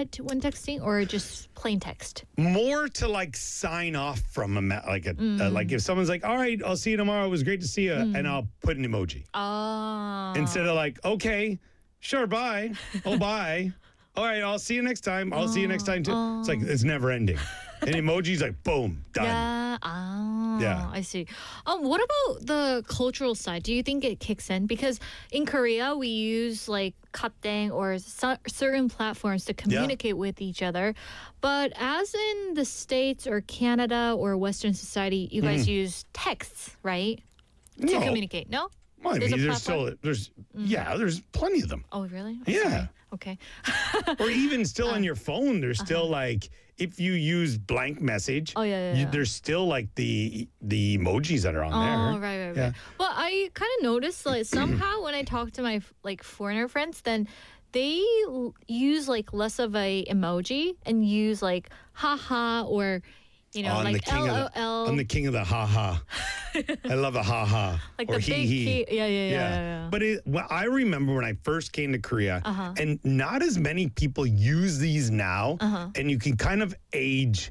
it when texting or just plain text? More to like sign off from like if someone's like, all right, I'll see you tomorrow. It was great to see you. And I'll put an emoji. Oh. Instead of like, okay, sure, bye. Oh, bye. All right, I'll see you next time. I'll see you next time too. It's like, it's never ending. And emoji's like, boom, done. Yeah. Yeah. I see. What about the cultural side? Do you think it kicks in? Because in Korea, we use like Katdang or certain platforms to communicate with each other. But as in the States or Canada or Western society, you guys use texts, right? To communicate. No? Well, I There's mean, a there's platform? there's plenty of them. Oh, really? Yeah. Okay. Or even still on your phone, there's still like, if you use blank message, there's still like the emojis that are on there. Oh, right. Yeah. Well, I kind of noticed like somehow when I talk to my like foreigner friends, then they use like less of a emoji and use like haha or like LOL. I'm the king of the ha-ha. I love a ha-ha. Like or the big hee-hee. Yeah. But I remember when I first came to Korea, and not as many people use these now, and you can kind of age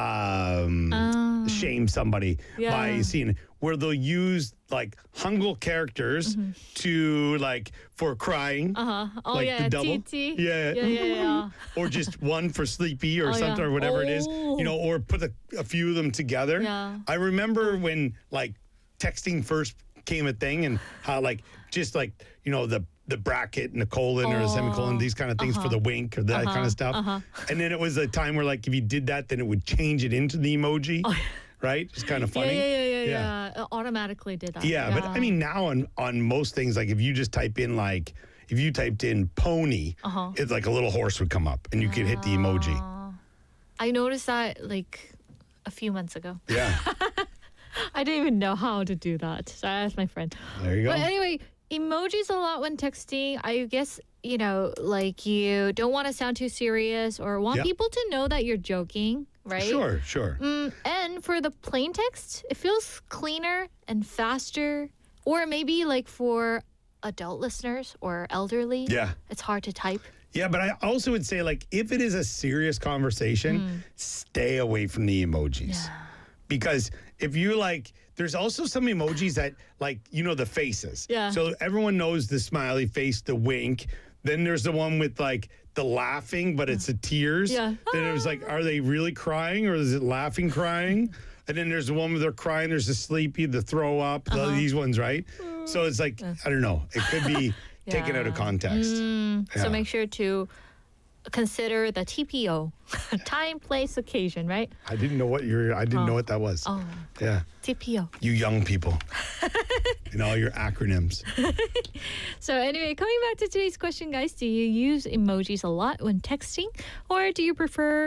shame somebody by seeing where they'll use like Hangul characters to like for crying. Like the double. TT. Yeah. Or just one for sleepy or something or whatever it is. Or put a few of them together. Yeah. I remember when like texting first became a thing and how like just like the bracket and the colon or the semicolon, these kind of things for the wink or that kind of stuff. And then it was a time where like if you did that, then it would change it into the emoji. Right? It's kind of funny. Yeah. It automatically did that. Yeah, but I mean now on most things, like if you just type in like, if you typed in pony, it's like a little horse would come up and you could hit the emoji. I noticed that like a few months ago. Yeah. I didn't even know how to do that. So I asked my friend. There you go. But anyway, emojis a lot when texting. I guess, like you don't want to sound too serious or want people to know that you're joking, right? Sure. And for the plain text, it feels cleaner and faster. Or maybe like for adult listeners or elderly. Yeah. It's hard to type. Yeah, but I also would say like if it is a serious conversation, stay away from the emojis. Yeah. Because if you like, there's also some emojis that like, the faces. Yeah. So everyone knows the smiley face, the wink. Then there's the one with like the laughing, but it's the tears. Yeah. Then it was like, are they really crying or is it laughing crying? And then there's the one where they're crying. There's the sleepy, the throw up, these ones, right? So it's like, I don't know. It could be taken out of context. So make sure to consider the TPO, time, place, occasion, right? I didn't know what that was. Oh. Yeah. TPO. You young people. And all your acronyms. So anyway, coming back to today's question, guys, do you use emojis a lot when texting or do you prefer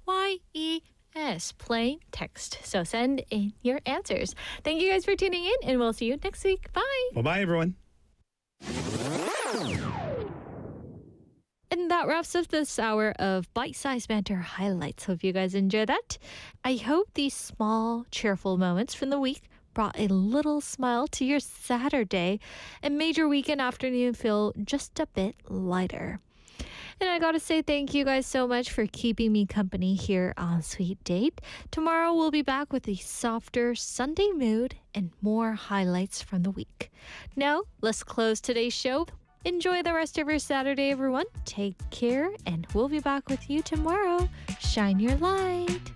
YES, plain text? So send in your answers. Thank you guys for tuning in and we'll see you next week. Bye. Bye-bye, everyone. And that wraps up this hour of bite-sized banter highlights. Hope you guys enjoy that. I hope these small, cheerful moments from the week brought a little smile to your Saturday and made your weekend afternoon feel just a bit lighter. And I gotta say thank you guys so much for keeping me company here on Sweet Date. Tomorrow we'll be back with a softer Sunday mood and more highlights from the week. Now, let's close today's show. Enjoy the rest of your Saturday, everyone. Take care, and we'll be back with you tomorrow. Shine your light.